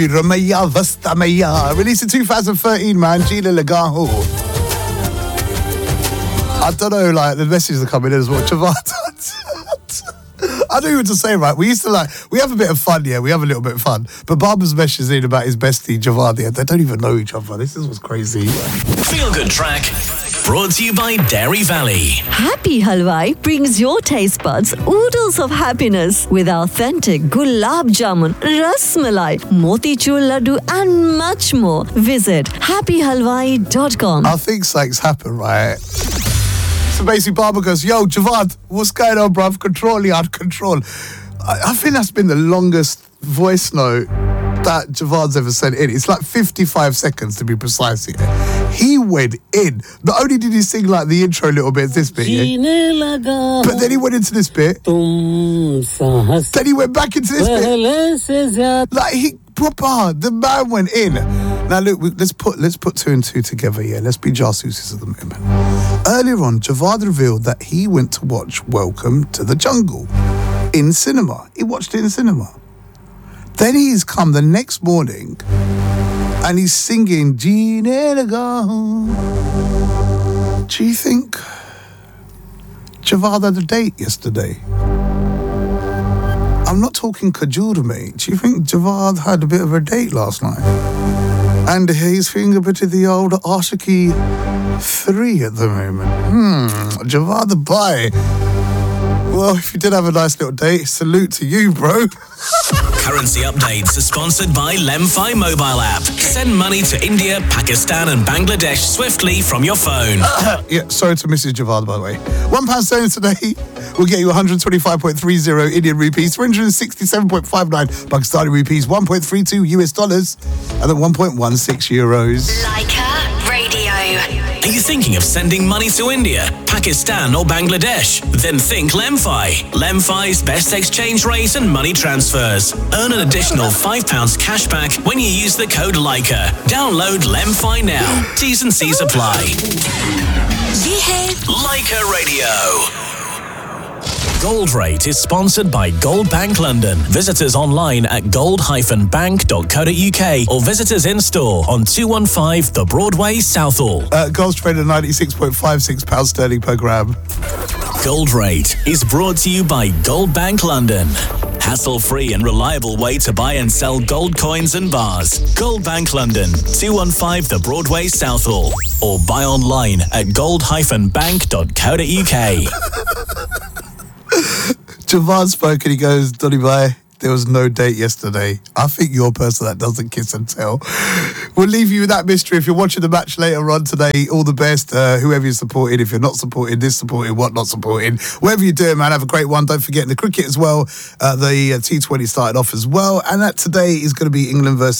Ramaya Vastamaya, released in 2013, man. Gina Legaho. I don't know, like, the messages are coming in as well. Javad. I don't know what to say, right? We used to we have a bit of fun, yeah. We have a little bit of fun. But Barber's messages in about his bestie, Javad. They don't even know each other. This is what's crazy. Feel Good Track, brought to you by Dairy Valley. Happy Halwai brings your taste buds oodles of happiness with authentic gulab jamun, ras malai, motichur laddu and much more. Visit happyhalwai.com. I think something's happened, right? So basically, Barber goes, yo, Javad, what's going on, bruv? Control you out of control. I think that's been the longest voice note that Javad's ever sent in. It's like 55 seconds to be precise here. He went in. Not only did he sing like the intro a little bit, this bit, yeah? But then he went into this bit. Then he went back into this bit. Like he proper, the man went in. Now look, let's put two and two together, yeah? Let's be jasuses at the moment. Earlier on, Javad revealed that he went to watch Welcome to the Jungle in cinema. He watched it in cinema. Then he's come the next morning and he's singing Gina Legaho. Do you think Javad had a date yesterday? I'm not talking Kajura, mate. Do you think Javad had a bit of a date last night? And he's feeling a bit of the old Ashiki 3 at the moment. Javad the boy. Well, if you did have a nice little date, salute to you, bro. Currency updates are sponsored by Lemfi mobile app. Send money to India, Pakistan and Bangladesh swiftly from your phone. Yeah, sorry to Mrs. Javad, by the way. £1 sterling today will get you 125.30 Indian rupees, 367.59 Pakistani rupees, 1.32 US dollars, and then 1.16 euros. Leica Radio. Are you thinking of sending money to India, Pakistan or Bangladesh? Then think Lemfi. Lemfi's best exchange rate and money transfers. Earn an additional £5 cash back when you use the code Leica. Download Lemfi now. T's and C's apply. Leica Radio. Gold Rate is sponsored by Gold Bank London. Visit us online at gold-bank.co.uk or visit us in store on 215 The Broadway, Southall. Gold's traded at £96.56 sterling per gram. Gold Rate is brought to you by Gold Bank London. Hassle-free and reliable way to buy and sell gold coins and bars. Gold Bank London, 215 The Broadway, Southall. Or buy online at gold-bank.co.uk. Javad spoke and he goes, Donny Bye, there was no date yesterday. I think you're a person that doesn't kiss and tell. We'll leave you with that mystery. If you're watching the match later on today, all the best. Whoever you're supporting, if you're not supporting, this supporting, what not supporting. Whatever you're doing, man, have a great one. Don't forget the cricket as well. The T20 started off as well. And that today is going to be England versus